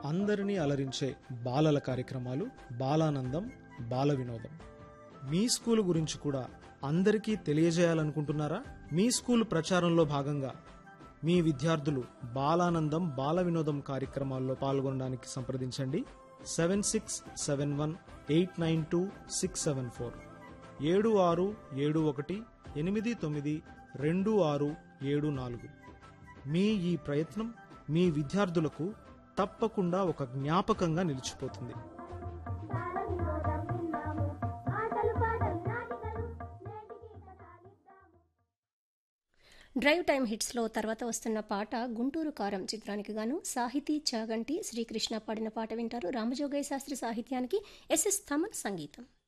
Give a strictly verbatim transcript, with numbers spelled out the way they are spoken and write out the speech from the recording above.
అందరినీ అలరించే బాలల కార్యక్రమాలు బాలానందం బాల వినోదం. మీ స్కూల్ గురించి కూడా అందరికీ తెలియజేయాలనుకుంటున్నారా? మీ స్కూల్ ప్రచారంలో భాగంగా మీ విద్యార్థులు బాలానందం బాల వినోదం కార్యక్రమాల్లో పాల్గొనడానికి సంప్రదించండి. Seven six seven one eight nine two six seven four ఏడు ఆరు ఏడు ఒకటి ఎనిమిది తొమ్మిది రెండు ఆరు ఏడు నాలుగు. మీ ఈ ప్రయత్నం మీ విద్యార్థులకు తప్పకుండా ఒక జ్ఞాపకంగా నిలిచిపోతుంది. డ్రైవ్ టైమ్ హిట్స్లో తర్వాత వస్తున్న పాట గుంటూరు కారం చిత్రానికి గాను సాహితీ చాగంటి శ్రీకృష్ణ పాడిన పాట వింటారు. రామజోగయ్య శాస్త్రి సాహిత్యానికి ఎస్ఎస్ థమన్ సంగీతం.